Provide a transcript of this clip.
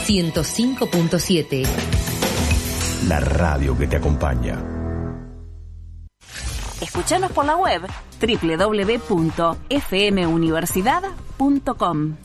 105.7. La radio que te acompaña. Escuchanos por la web www.fmuniversidad.com.